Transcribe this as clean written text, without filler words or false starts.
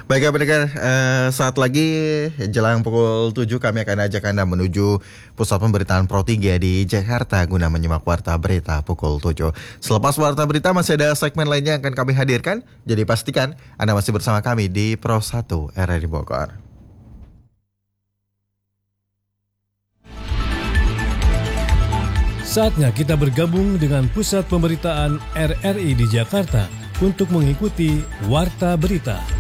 Baiklah pendengar, saat lagi jelang pukul 7 kami akan ajak Anda menuju pusat pemberitaan Pro 3 di Jakarta guna menyimak Warta Berita pukul 7. Selepas Warta Berita masih ada segmen lainnya yang akan kami hadirkan, jadi pastikan Anda masih bersama kami di Pro 1 RRI Bogor. Saatnya kita bergabung dengan Pusat Pemberitaan RRI di Jakarta untuk mengikuti Warta Berita.